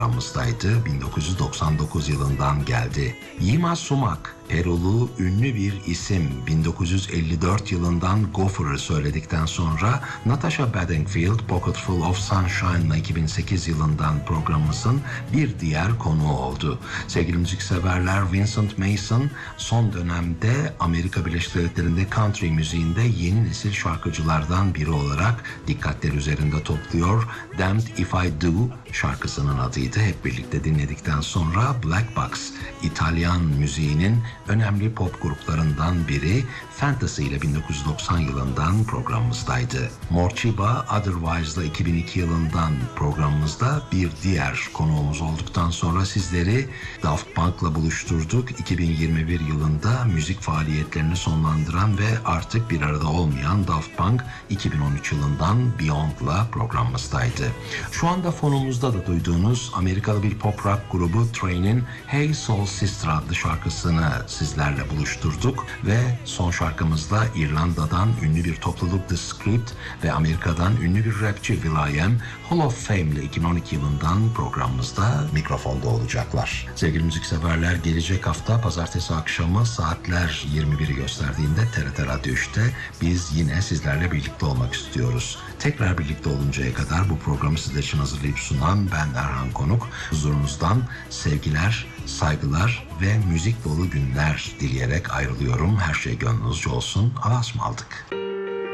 aramızdaydı. 1999 yılından geldi. Yima Sumak, Perulu ünlü bir isim. 1954 yılından Gopher'ı söyledikten sonra Natasha Bedingfield, Pocket Full of Sunshine'la 2008 yılından programımızın bir diğer konuğu oldu. Sevgili müzikseverler, Vincent Mason son dönemde Amerika Birleşik Devletleri'nde country müziğinde yeni nesil şarkıcılardan biri olarak dikkatleri üzerinde topluyor. Damned If I Do şarkısının adıydı. Hep birlikte dinledikten sonra Black Box, İtalyan müziğinin önemli pop gruplarından biri, Fantasy ile 1990 yılından programımızdaydı. Morcheeba Otherwise'la 2002 yılından programımızda bir diğer konuğumuz olduktan sonra sizleri Daft Punk'la buluşturduk. 2021 yılında müzik faaliyetlerini sonlandıran ve artık bir arada olmayan Daft Punk 2013 yılından Beyond'la programımızdaydı. Şu anda fonumuzda da duyduğunuz Amerikalı bir pop rock grubu Train'in Hey Soul Sister adlı şarkısını sizlerle buluşturduk ve son şarkımızda İrlanda'dan ünlü bir topluluk The Script ve Amerika'dan ünlü bir rapçi will.i.am Hall of Fame ile 2012 yılından programımızda mikrofonda olacaklar. Sevgili müzikseverler, gelecek hafta pazartesi akşamı saatler 21'i gösterdiğinde TRT Radyo 3'te biz yine sizlerle birlikte olmak istiyoruz. Tekrar birlikte oluncaya kadar bu programı sizler için hazırlayıp sunan ben Erhan Konuk. Huzurunuzdan sevgiler, saygılar ve müzik dolu günler dileyerek ayrılıyorum. Her şey gönlünüzce olsun. Allah'a ısmarladık.